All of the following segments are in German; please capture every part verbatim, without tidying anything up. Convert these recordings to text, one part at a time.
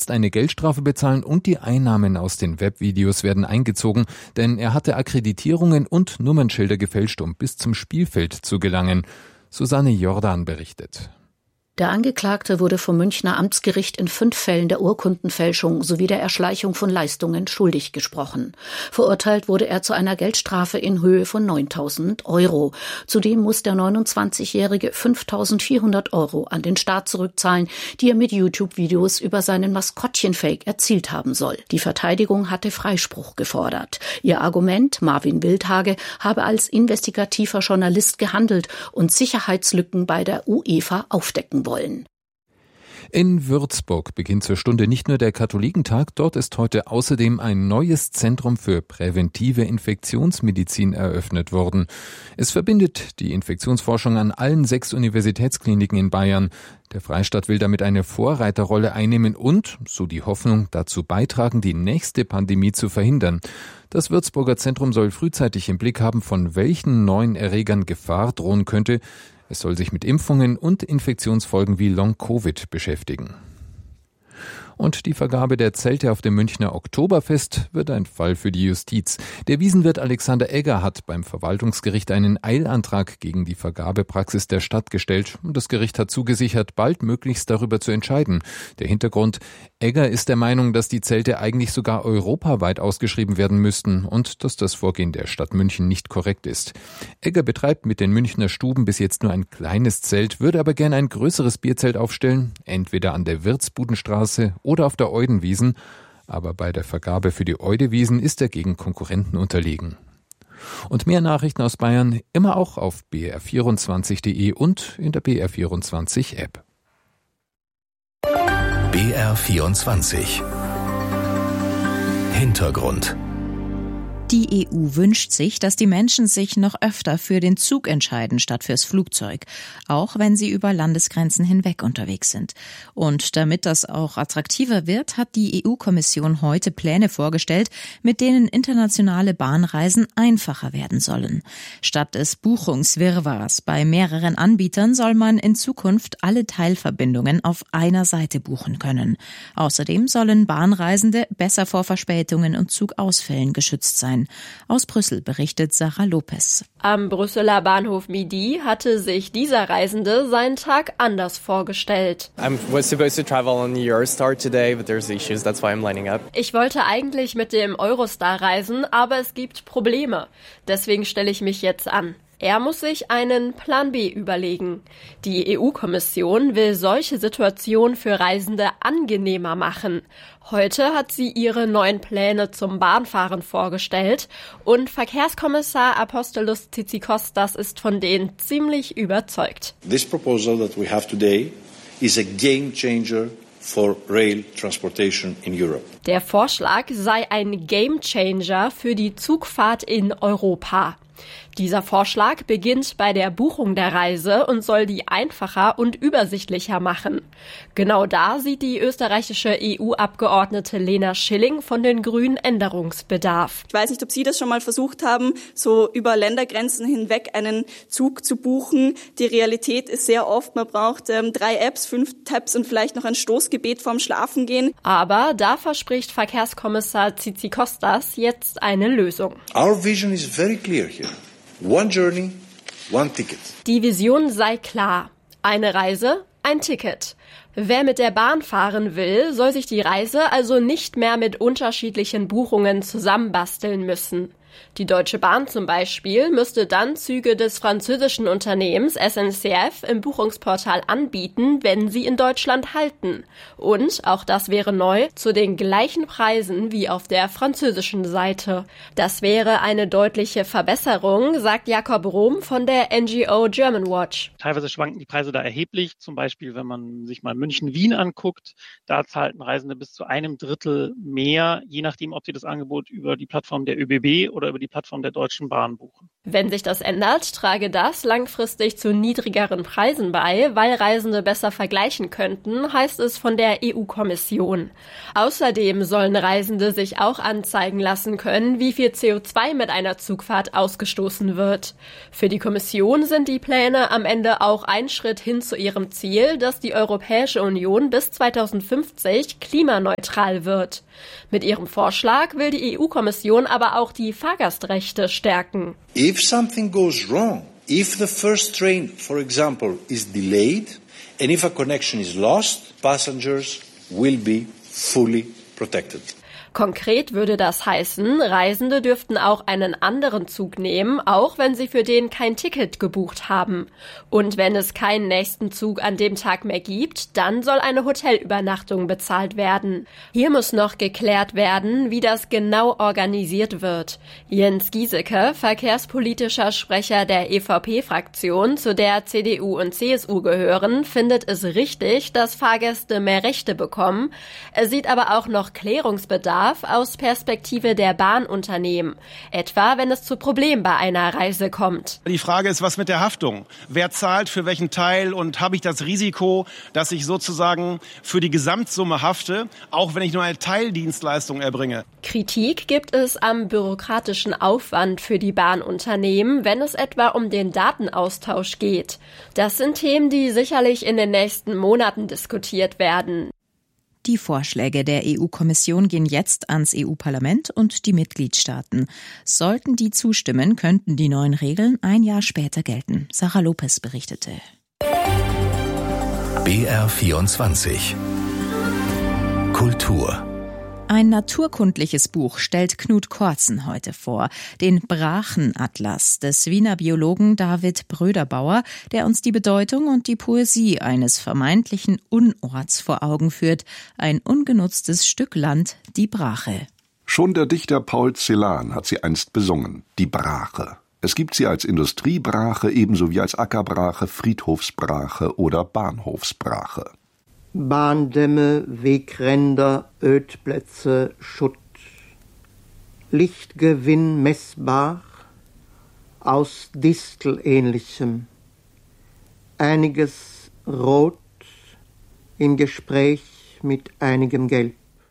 jetzt eine Geldstrafe bezahlen und die Einnahmen aus den Webvideos werden eingezogen, denn er hatte Akkreditierungen und Nummernschilder gefälscht, um bis zum Spielfeld zu gelangen. Susanne Jordan berichtet. Der Angeklagte wurde vom Münchner Amtsgericht in fünf Fällen der Urkundenfälschung sowie der Erschleichung von Leistungen schuldig gesprochen. Verurteilt wurde er zu einer Geldstrafe in Höhe von neuntausend Euro. Zudem muss der neunundzwanzigjährige fünftausendvierhundert Euro an den Staat zurückzahlen, die er mit YouTube-Videos über seinen Maskottchen-Fake erzielt haben soll. Die Verteidigung hatte Freispruch gefordert. Ihr Argument, Marvin Wildhage habe als investigativer Journalist gehandelt und Sicherheitslücken bei der UEFA aufdecken wollen. In Würzburg beginnt zur Stunde nicht nur der Katholikentag, dort ist heute außerdem ein neues Zentrum für präventive Infektionsmedizin eröffnet worden. Es verbindet die Infektionsforschung an allen sechs Universitätskliniken in Bayern. Der Freistaat will damit eine Vorreiterrolle einnehmen und, so die Hoffnung, dazu beitragen, die nächste Pandemie zu verhindern. Das Würzburger Zentrum soll frühzeitig im Blick haben, von welchen neuen Erregern Gefahr drohen könnte. Es soll sich mit Impfungen und Infektionsfolgen wie Long-Covid beschäftigen. Und die Vergabe der Zelte auf dem Münchner Oktoberfest wird ein Fall für die Justiz. Der Wiesenwirt Alexander Egger hat beim Verwaltungsgericht einen Eilantrag gegen die Vergabepraxis der Stadt gestellt. Und das Gericht hat zugesichert, baldmöglichst darüber zu entscheiden. Der Hintergrund: Egger ist der Meinung, dass die Zelte eigentlich sogar europaweit ausgeschrieben werden müssten und dass das Vorgehen der Stadt München nicht korrekt ist. Egger betreibt mit den Münchner Stuben bis jetzt nur ein kleines Zelt, würde aber gerne ein größeres Bierzelt aufstellen, entweder an der Wirtsbudenstraße oder auf der Eudenwiesen, aber bei der Vergabe für die Eudewiesen ist er gegen Konkurrenten unterlegen. Und mehr Nachrichten aus Bayern immer auch auf b r vierundzwanzig punkt de und in der B R vierundzwanzig App. B R vierundzwanzig Hintergrund. Die E U wünscht sich, dass die Menschen sich noch öfter für den Zug entscheiden statt fürs Flugzeug, auch wenn sie über Landesgrenzen hinweg unterwegs sind. Und damit das auch attraktiver wird, hat die E U-Kommission heute Pläne vorgestellt, mit denen internationale Bahnreisen einfacher werden sollen. Statt des Buchungswirrwarrs bei mehreren Anbietern soll man in Zukunft alle Teilverbindungen auf einer Seite buchen können. Außerdem sollen Bahnreisende besser vor Verspätungen und Zugausfällen geschützt sein. Aus Brüssel berichtet Sarah Lopez. Am Brüsseler Bahnhof Midi hatte sich dieser Reisende seinen Tag anders vorgestellt. I was supposed to travel on the Eurostar today, but there's issues, that's why I'm lining up. Ich wollte eigentlich mit dem Eurostar reisen, aber es gibt Probleme. Deswegen stelle ich mich jetzt an. Er muss sich einen Plan B überlegen. Die E U-Kommission will solche Situationen für Reisende angenehmer machen. Heute hat sie ihre neuen Pläne zum Bahnfahren vorgestellt und Verkehrskommissar Apostolos Tzitzikostas ist von denen ziemlich überzeugt. This proposal that we have today is a game changer for rail transportation in Europe. Der Vorschlag sei ein Game Changer für die Zugfahrt in Europa. Dieser Vorschlag beginnt bei der Buchung der Reise und soll die einfacher und übersichtlicher machen. Genau da sieht die österreichische E U-Abgeordnete Lena Schilling von den Grünen Änderungsbedarf. Ich weiß nicht, ob Sie das schon mal versucht haben, so über Ländergrenzen hinweg einen Zug zu buchen. Die Realität ist sehr oft, man braucht ähm, drei Apps, fünf Tabs und vielleicht noch ein Stoßgebet vorm Schlafengehen. Aber da verspricht Verkehrskommissar Tzitzikostas jetzt eine Lösung. Our vision is very clear here. One journey, one ticket. Die Vision sei klar. Eine Reise, ein Ticket. Wer mit der Bahn fahren will, soll sich die Reise also nicht mehr mit unterschiedlichen Buchungen zusammenbasteln müssen. Die Deutsche Bahn zum Beispiel müsste dann Züge des französischen Unternehmens S N C F im Buchungsportal anbieten, wenn sie in Deutschland halten. Und, auch das wäre neu, zu den gleichen Preisen wie auf der französischen Seite. Das wäre eine deutliche Verbesserung, sagt Jakob Rohm von der N G O Germanwatch. Teilweise schwanken die Preise da erheblich. Zum Beispiel, wenn man sich mal München-Wien anguckt, da zahlten Reisende bis zu einem Drittel mehr, je nachdem, ob sie das Angebot über die Plattform der Ö B B oder über die Plattform der Deutschen Bahn buchen. Wenn sich das ändert, trage das langfristig zu niedrigeren Preisen bei, weil Reisende besser vergleichen könnten, heißt es von der E U-Kommission. Außerdem sollen Reisende sich auch anzeigen lassen können, wie viel C O zwei mit einer Zugfahrt ausgestoßen wird. Für die Kommission sind die Pläne am Ende auch ein Schritt hin zu ihrem Ziel, dass die Europäische Union bis zweitausendfünfzig klimaneutral klimaneutral wird. Mit ihrem Vorschlag will die E U-Kommission aber auch die Fahrgastrechte stärken. If something goes wrong, if the first train, for example, is delayed, and if a connection is lost, passengers will be fully protected. Konkret würde das heißen, Reisende dürften auch einen anderen Zug nehmen, auch wenn sie für den kein Ticket gebucht haben. Und wenn es keinen nächsten Zug an dem Tag mehr gibt, dann soll eine Hotelübernachtung bezahlt werden. Hier muss noch geklärt werden, wie das genau organisiert wird. Jens Giesecke, verkehrspolitischer Sprecher der E V P-Fraktion, zu der C D U und C S U gehören, findet es richtig, dass Fahrgäste mehr Rechte bekommen. Er sieht aber auch noch Klärungsbedarf aus Perspektive der Bahnunternehmen, etwa wenn es zu Problemen bei einer Reise kommt. Die Frage ist, was mit der Haftung? Wer zahlt für welchen Teil und habe ich das Risiko, dass ich sozusagen für die Gesamtsumme hafte, auch wenn ich nur eine Teildienstleistung erbringe? Kritik gibt es am bürokratischen Aufwand für die Bahnunternehmen, wenn es etwa um den Datenaustausch geht. Das sind Themen, die sicherlich in den nächsten Monaten diskutiert werden. Die Vorschläge der E U-Kommission gehen jetzt ans E U-Parlament und die Mitgliedstaaten. Sollten die zustimmen, könnten die neuen Regeln ein Jahr später gelten. Sarah Lopez berichtete. B R vierundzwanzig Kultur. Ein naturkundliches Buch stellt Knut Kortzen heute vor, den Brachenatlas des Wiener Biologen David Bröderbauer, der uns die Bedeutung und die Poesie eines vermeintlichen Unorts vor Augen führt, ein ungenutztes Stück Land, die Brache. Schon der Dichter Paul Celan hat sie einst besungen, die Brache. Es gibt sie als Industriebrache ebenso wie als Ackerbrache, Friedhofsbrache oder Bahnhofsbrache. Bahndämme, Wegränder, Ödplätze, Schutt. Lichtgewinn messbar aus Distelähnlichem. Einiges rot im Gespräch mit einigem Gelb.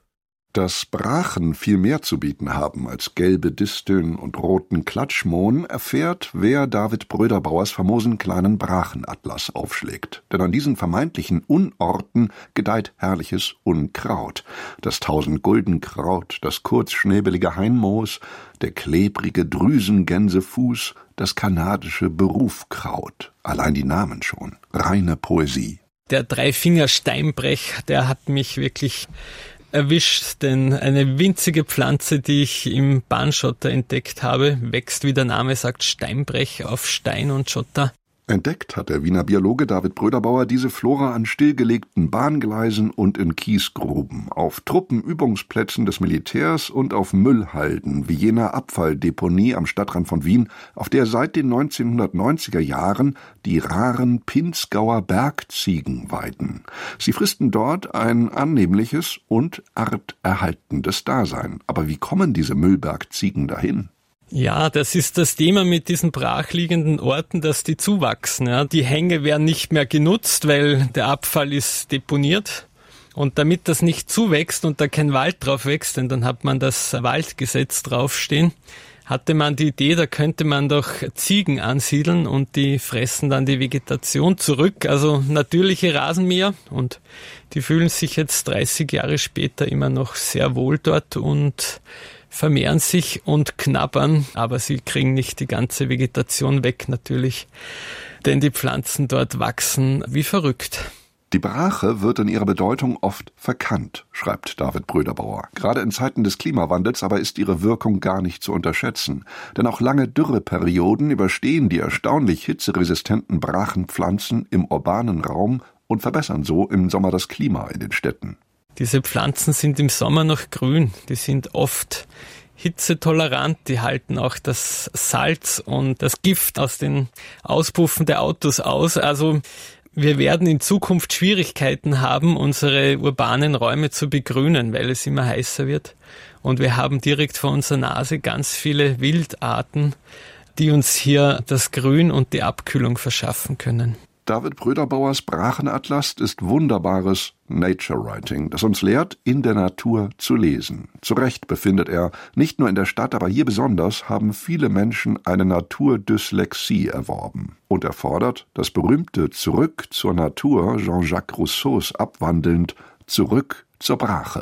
Dass Brachen viel mehr zu bieten haben als gelbe Disteln und roten Klatschmohn, erfährt, wer David Bröderbauers famosen kleinen Brachenatlas aufschlägt. Denn an diesen vermeintlichen Unorten gedeiht herrliches Unkraut. Das Tausend-Gulden-Kraut, das kurzschnäbelige Hainmoos, der klebrige Drüsengänsefuß, das kanadische Berufkraut. Allein die Namen schon. Reine Poesie. Der Dreifinger-Steinbrech, der hat mich wirklich erwischt, denn eine winzige Pflanze, die ich im Bahnschotter entdeckt habe, wächst, wie der Name sagt, Steinbrech auf Stein und Schotter. Entdeckt hat der Wiener Biologe David Bröderbauer diese Flora an stillgelegten Bahngleisen und in Kiesgruben, auf Truppenübungsplätzen des Militärs und auf Müllhalden, wie jener Abfalldeponie am Stadtrand von Wien, auf der seit den neunzehnhundertneunziger Jahren die raren Pinzgauer Bergziegen weiden. Sie fristen dort ein annehmliches und arterhaltendes Dasein. Aber wie kommen diese Müllbergziegen dahin? Ja, das ist das Thema mit diesen brachliegenden Orten, dass die zuwachsen. Ja. Die Hänge werden nicht mehr genutzt, weil der Abfall ist deponiert. Und damit das nicht zuwächst und da kein Wald drauf wächst, denn dann hat man das Waldgesetz draufstehen, hatte man die Idee, da könnte man doch Ziegen ansiedeln und die fressen dann die Vegetation zurück, also natürliche Rasenmäher, und die fühlen sich jetzt dreißig Jahre später immer noch sehr wohl dort und vermehren sich und knabbern, aber sie kriegen nicht die ganze Vegetation weg natürlich, denn die Pflanzen dort wachsen wie verrückt. Die Brache wird in ihrer Bedeutung oft verkannt, schreibt David Bröderbauer. Gerade in Zeiten des Klimawandels aber ist ihre Wirkung gar nicht zu unterschätzen. Denn auch lange Dürreperioden überstehen die erstaunlich hitzeresistenten Brachenpflanzen im urbanen Raum und verbessern so im Sommer das Klima in den Städten. Diese Pflanzen sind im Sommer noch grün, die sind oft hitzetolerant, die halten auch das Salz und das Gift aus den Auspuffen der Autos aus. Also wir werden in Zukunft Schwierigkeiten haben, unsere urbanen Räume zu begrünen, weil es immer heißer wird. Und wir haben direkt vor unserer Nase ganz viele Wildarten, die uns hier das Grün und die Abkühlung verschaffen können. David Bröderbauers Brachenatlas ist wunderbares Nature Writing, das uns lehrt, in der Natur zu lesen. Zu Recht befindet er, nicht nur in der Stadt, aber hier besonders, haben viele Menschen eine Naturdyslexie erworben. Und er fordert, das berühmte Zurück zur Natur Jean-Jacques Rousseaus abwandelnd, zurück zur Brache.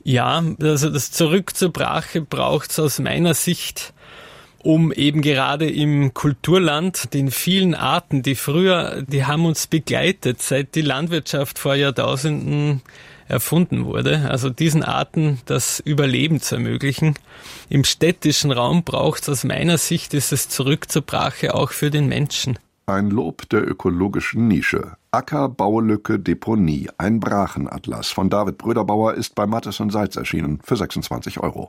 Ja, also das Zurück zur Brache braucht es aus meiner Sicht, um eben gerade im Kulturland den vielen Arten, die früher, die haben uns begleitet, seit die Landwirtschaft vor Jahrtausenden erfunden wurde. Also diesen Arten das Überleben zu ermöglichen. Im städtischen Raum braucht es aus meiner Sicht dieses Zurück zur Brache auch für den Menschen. Ein Lob der ökologischen Nische. Acker, Baulücke, Deponie. Ein Brachenatlas von David Bröderbauer ist bei Mattes und Seitz erschienen für sechsundzwanzig Euro.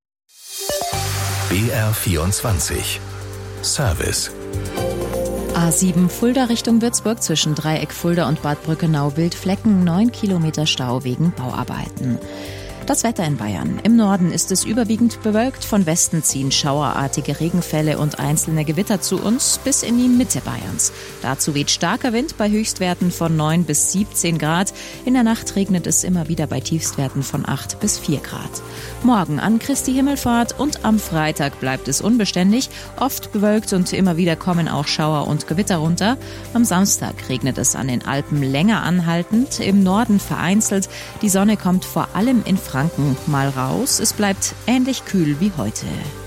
B R vierundzwanzig Service. A sieben Fulda Richtung Würzburg zwischen Dreieck Fulda und Bad Brückenau-Bildflecken, neun Kilometer Stau wegen Bauarbeiten. Das Wetter in Bayern. Im Norden ist es überwiegend bewölkt. Von Westen ziehen schauerartige Regenfälle und einzelne Gewitter zu uns bis in die Mitte Bayerns. Dazu weht starker Wind bei Höchstwerten von neun bis siebzehn Grad. In der Nacht regnet es immer wieder bei Tiefstwerten von acht bis vier Grad. Morgen an Christi Himmelfahrt und am Freitag bleibt es unbeständig, oft bewölkt und immer wieder kommen auch Schauer und Gewitter runter. Am Samstag regnet es an den Alpen länger anhaltend, im Norden vereinzelt. Die Sonne kommt vor allem in Franken mal raus. Es bleibt ähnlich kühl wie heute.